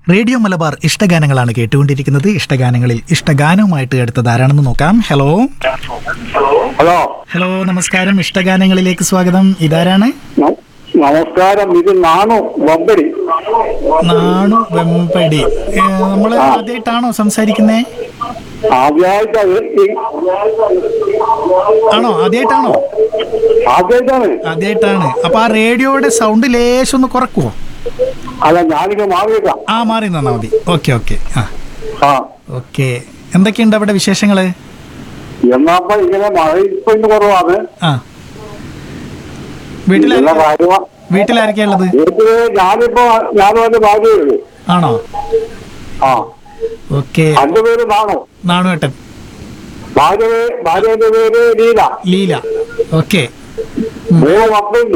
Radio Malabar ഇഷ്ടഗാനങ്ങളാണ് കേട്ടുകൊണ്ടിരിക്കുന്നത്. ഇഷ്ടഗാനങ്ങളിൽ ഇഷ്ടഗാനവുമായിട്ട് അടുത്തത് ആരാണെന്ന് നോക്കാം. ഹലോ ഹലോ ഹലോ നമസ്കാരം. ഇഷ്ടഗാനങ്ങളിലേക്ക് സ്വാഗതം. ഇതാരാണ്? നമസ്കാരം, ഇത് നാണു വമ്പടി. നാണു വെമ്പടി. നമ്മള് ആദ്യമായിട്ടാണോ സംസാരിക്കുന്നേ? ആദ്യമായിട്ടാണ്. ആണോ? ആദ്യമായിട്ടാണോ? ആദ്യമായിട്ടാണ്. അപ്പൊ ആ റേഡിയോയുടെ സൗണ്ട് ലേശം ഒന്ന് കുറക്കുവോ? അല്ല, ഞാനിപ്പോ മാറിയേക്കാം. മാറി നിന്നാ മതി. ഓക്കെ. ആ ഓക്കെ. എന്തൊക്കെയുണ്ട് അവിടെ വിശേഷങ്ങള്? എന്നപ്പോ ഇങ്ങനെ മഴ ഇപ്പൊ ഇന്ന് കുറവാണ്. വീട്ടിലാരൊക്കെയാ ഉള്ളത്? ഞാനും എന്റെ ഭാര്യയുള്ളൂ. ആണോ? ആ ഓക്കെ. എന്റെ പേര് നാണു ഏട്ടൻ. ഭാര്യന്റെ പേര് ലീല. ഓക്കെ. 3 മക്കളുണ്ട്.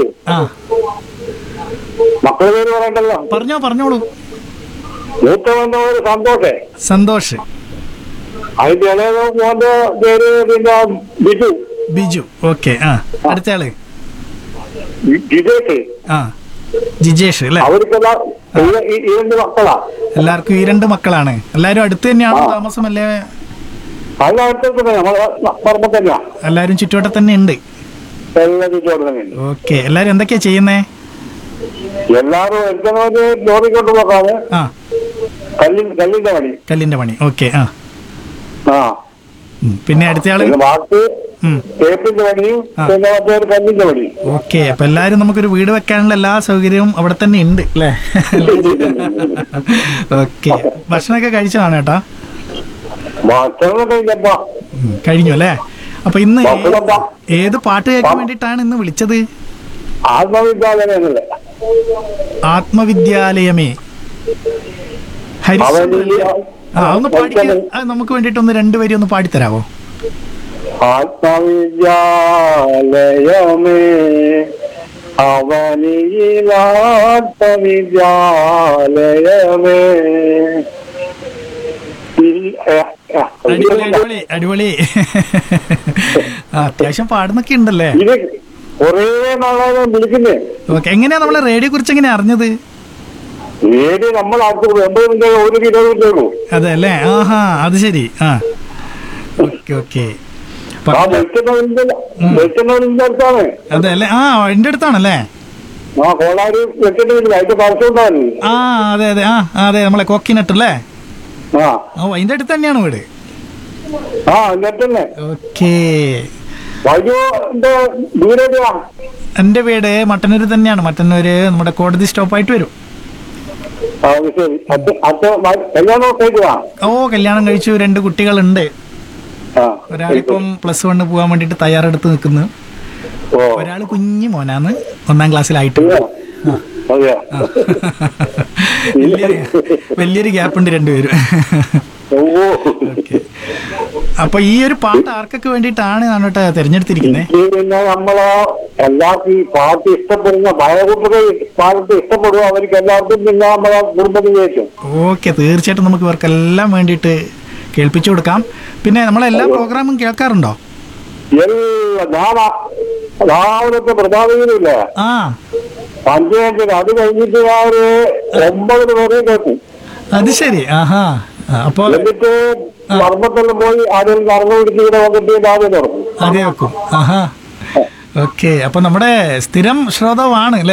മക്കളുടെ പേര് പറയണ്ടല്ലോ. പറഞ്ഞോളൂ. മൂത്തവന്റെ പേര് സന്തോഷ്. അതിന്റെ ഇളയ മോന്റെ പേര് പിന്നെ ബിജു. ഓക്കെ. അടുത്ത ആള് ജിജേഷ് അല്ലേ? അവർക്കെല്ലാം 2 മക്കളാ. എല്ലാവർക്കും 2 മക്കളാണ്. എല്ലാരും അടുത്ത് തന്നെയാണോ താമസമല്ലേ? നല്ല അടുത്ത് പറമ്പ് തന്നെയാ. എല്ലാരും ചുറ്റുവട്ടം തന്നെ ഉണ്ട്. എല്ലാ ചുറ്റുവട്ടം തന്നെ. ഓക്കെ. എല്ലാരും എന്തൊക്കെയാ ചെയ്യുന്നേ? എല്ലാരും എടുക്കുന്നവര് ലോറി കൊണ്ട് പോക്കാണ്. കല്ലിന്റെ പണി. ഓക്കെ. പിന്നെ അടുത്തയാള് ബാക്കി തേപ്പിന്റെ പണിയും പിന്നെ കല്ലിന്റെ പണി. ഓക്കെ. അപ്പൊ എല്ലാരും നമുക്കൊരു വീട് വെക്കാനുള്ള എല്ലാ സൗകര്യവും അവിടെ തന്നെ ഉണ്ട് അല്ലേ? ഓക്കെ. ഭക്ഷണമൊക്കെ കഴിച്ചതാണ് കേട്ടാ? കഴിഞ്ഞു അല്ലേ? അപ്പൊ ഇന്ന് ഏത് പാട്ട് കേൾക്കാൻ വേണ്ടിട്ടാണ് ഇന്ന് വിളിച്ചത്? ആത്മവിദ്യാലയമേ. ഒന്ന് പാടിക്ക. നമുക്ക് വേണ്ടിട്ട് 2 വരി ഒന്ന് പാടിത്തരാവോ? ആത്മവിദ്യാലയമേ അവനിയിലാത്മവിദ്യാലയമേ. അടിപൊളി. അത്യാവശ്യം പാടുന്നൊക്കെ ഉണ്ടല്ലേ? കൊറേ നാളെ വിളിക്കുന്നേ. ഓക്കെ. എങ്ങനെയാ നമ്മളെ റേഡിയോ കുറിച്ച് എങ്ങനെയാ അറിഞ്ഞത്? റേഡിയോ നമ്മൾ 1 കിലോമീറ്റർ. അതെ അല്ലേ? അത് ശരി. ഓക്കെ. അതെ അല്ലേ? എന്റെ അടുത്താണല്ലേ? അതെ നമ്മളെ കോക്കിനട്ട് അല്ലേ? അതിന്റെ അടുത്ത് തന്നെയാണ് വീട്. ഓക്കെ. എന്റെ വീട് മട്ടന്നൂര് തന്നെയാണ്. മട്ടന്നൂര് നമ്മുടെ കോടതി സ്റ്റോപ്പായിട്ട് വരും. കല്യാണം കഴിച്ചു. 2 കുട്ടികളുണ്ട്. ഒരാളിപ്പം +1 പോകാൻ വേണ്ടിട്ട് തയ്യാറെടുത്ത് നിൽക്കുന്നു. ഒരാള് കുഞ്ഞു മോനാന്ന്, 1ാം ക്ലാസ്സിലായിട്ടുണ്ട്. വലിയൊരു ഗ്യാപ്പുണ്ട് 2 പേരും. അപ്പൊ ഈ ഒരു പാട്ട് ആർക്കൊക്കെ വേണ്ടിയിട്ടാണ് നാണോട്ട് തിരഞ്ഞെടുത്തിരിക്കുന്നത്? നമ്മള് എല്ലാവർക്കും ഈ പാട്ട് ഇഷ്ടപ്പെടുന്ന പാട്ട് ഇഷ്ടപ്പെടുക അവർക്ക് എല്ലാവർക്കും പിന്നെ നമ്മളെ കുടുംബത്തിലേക്കും. ഓക്കെ. തീർച്ചയായിട്ടും നമുക്ക് ഇവർക്കെല്ലാം വേണ്ടിയിട്ട് കേൾപ്പിച്ചു കൊടുക്കാം. പിന്നെ നമ്മളെല്ലാ പ്രോഗ്രാമും കേൾക്കാറുണ്ടോ? രാവിലത്തെ പ്രതാപയില്ലേ? 5 അത് കഴിഞ്ഞിട്ട് 9 വരെ കേൾക്കും. അത് ശരി. അപ്പൊ എന്നിട്ട് പറമ്പത്തെല്ലാം പോയി ആരെങ്കിലും കറങ്ങ പിടിച്ച് ഇവിടെ വന്നിട്ട് രാവിലെ തുറക്കും. അതെ വെക്കും. ഓക്കെ. അപ്പൊ നമ്മുടെ സ്ഥിരം ശ്രോതാവാണ് അല്ലേ?